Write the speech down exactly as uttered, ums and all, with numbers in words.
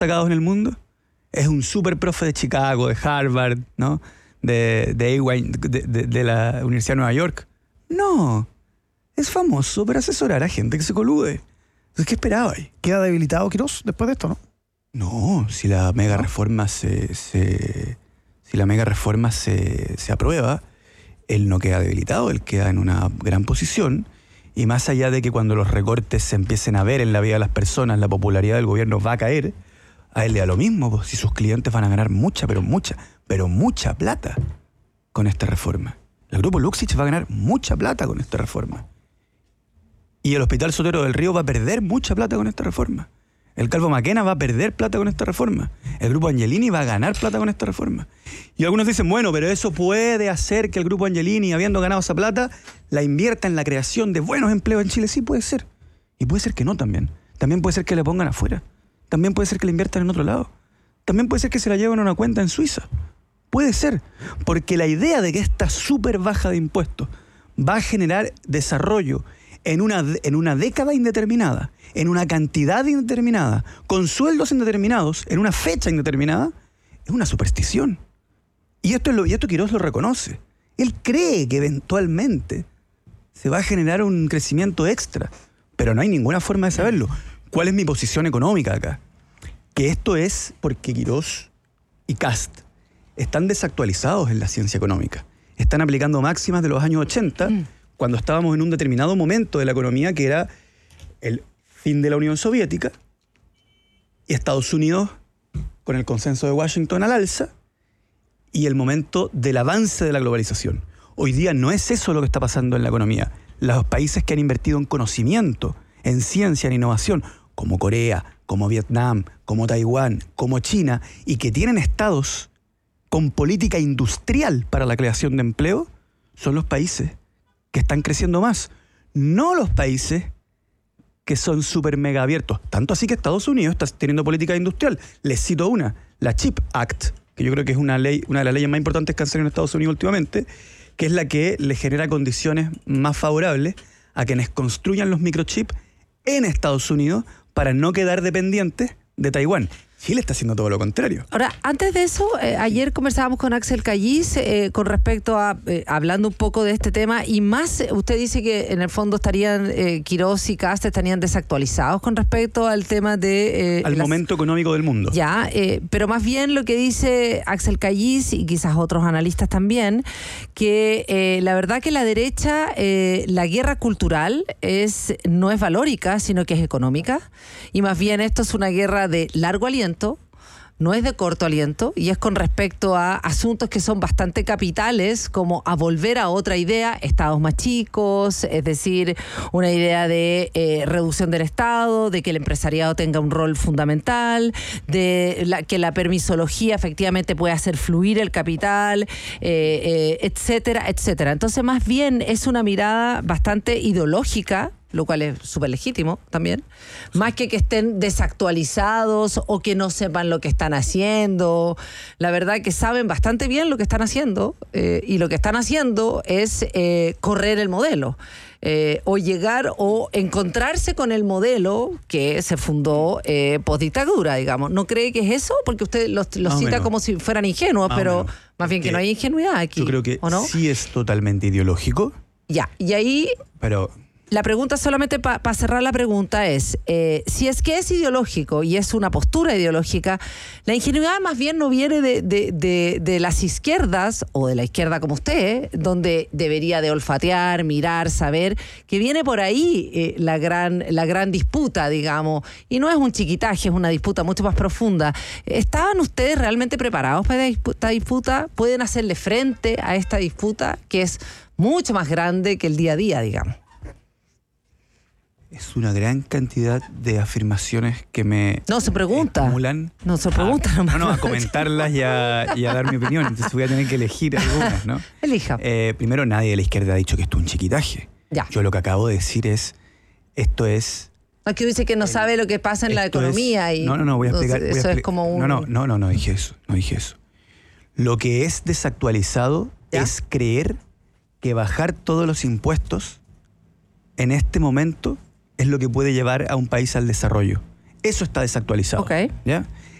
destacados en el mundo? Es un súper profe de Chicago, de Harvard, ¿no? De, de, de, de, de la Universidad de Nueva York. No, es famoso por asesorar a gente que se colude. Entonces, ¿qué esperaba ahí? ¿Queda debilitado Quirós después de esto, no? No, si la mega ¿No? reforma se, se si la mega reforma se, se aprueba, él no queda debilitado, él queda en una gran posición. Y más allá de que cuando los recortes se empiecen a ver en la vida de las personas, la popularidad del gobierno va a caer, a él le da lo mismo, pues, si sus clientes van a ganar mucha, pero mucha, pero mucha plata con esta reforma. El grupo Luxich va a ganar mucha plata con esta reforma. Y el Hospital Sotero del Río va a perder mucha plata con esta reforma. El Calvo Maquena va a perder plata con esta reforma. El Grupo Angelini va a ganar plata con esta reforma. Y algunos dicen, bueno, pero eso puede hacer que el Grupo Angelini, habiendo ganado esa plata, la invierta en la creación de buenos empleos en Chile. Sí, puede ser. Y puede ser que no también. También puede ser que la pongan afuera. También puede ser que la inviertan en otro lado. También puede ser que se la lleven a una cuenta en Suiza. Puede ser. Porque la idea de que esta súper baja de impuestos va a generar desarrollo en una, en una década indeterminada, en una cantidad indeterminada, con sueldos indeterminados, en una fecha indeterminada, es una superstición. Y esto, es lo, y esto Quirós lo reconoce. Él cree que eventualmente se va a generar un crecimiento extra, pero no hay ninguna forma de saberlo. ¿Cuál es mi posición económica acá? Que esto es porque Quirós y Kast están desactualizados en la ciencia económica. Están aplicando máximas de los años ochenta, mm. cuando estábamos en un determinado momento de la economía que era el fin de la Unión Soviética y Estados Unidos con el consenso de Washington al alza y el momento del avance de la globalización. Hoy día no es eso lo que está pasando en la economía. Los países que han invertido en conocimiento, en ciencia, en innovación, como Corea, como Vietnam, como Taiwán, como China, y que tienen estados con política industrial para la creación de empleo, son los países que están creciendo más, no los países que son súper mega abiertos. Tanto así que Estados Unidos está teniendo política industrial. Les cito una, la CHIP Act, que yo creo que es una ley, una de las leyes más importantes que han salido en Estados Unidos últimamente, que es la que le genera condiciones más favorables a quienes construyan los microchips en Estados Unidos para no quedar dependientes de Taiwán. Chile está haciendo todo lo contrario. Ahora, antes de eso, eh, ayer conversábamos con Axel Callis eh, con respecto a, eh, hablando un poco de este tema, y más, usted dice que en el fondo estarían, eh, Quirós y Kast estarían desactualizados con respecto al tema de... Eh, al las... momento económico del mundo. Ya, eh, pero más bien lo que dice Axel Callis y quizás otros analistas también, que eh, la verdad que la derecha, eh, la guerra cultural es no es valórica, sino que es económica, y más bien esto es una guerra de largo aliento, no es de corto aliento, y es con respecto a asuntos que son bastante capitales, como a volver a otra idea, estados más chicos, es decir, una idea de eh, reducción del Estado, de que el empresariado tenga un rol fundamental, de la, que la permisología efectivamente pueda hacer fluir el capital, eh, eh, etcétera, etcétera. Entonces, más bien es una mirada bastante ideológica, lo cual es súper legítimo también, más que que estén desactualizados o que no sepan lo que están haciendo. La verdad que saben bastante bien lo que están haciendo, eh, y lo que están haciendo es eh, correr el modelo. Eh, o llegar o encontrarse con el modelo que se fundó eh, postdictadura, digamos. ¿No cree que es eso? Porque usted los, los cita menos. Como si fueran ingenuos, más pero más bien que, que no hay ingenuidad aquí. Yo creo que ¿o no? Sí es totalmente ideológico. Ya, y ahí... Pero... La pregunta, solamente para pa cerrar la pregunta, es, eh, si es que es ideológico y es una postura ideológica, la ingenuidad más bien no viene de, de, de, de las izquierdas, o de la izquierda como usted, donde debería de olfatear, mirar, saber, que viene por ahí eh, la, gran, la gran disputa, digamos, y no es un chiquitaje, es una disputa mucho más profunda. ¿Estaban ustedes realmente preparados para esta disputa? ¿Pueden hacerle frente a esta disputa que es mucho más grande que el día a día, digamos? Es una gran cantidad de afirmaciones que me no se pregunta estimulan no se pregunta a, nomás. no, no, a comentarlas y a, y a dar mi opinión. Entonces voy a tener que elegir algunas, ¿no? Elija. Eh, primero, nadie de la izquierda ha dicho que esto es un chiquitaje. Ya. Yo lo que acabo de decir es, esto es... No, que dice que no sabe lo que pasa en la economía. Es, y no, no, no, voy a explicar. Eso voy a es explicar. como un... No, no, no, no, no dije eso, no dije eso. Lo que es desactualizado ¿Ya? es creer que bajar todos los impuestos en este momento es lo que puede llevar a un país al desarrollo. Eso está desactualizado. Okay. ¿Ya?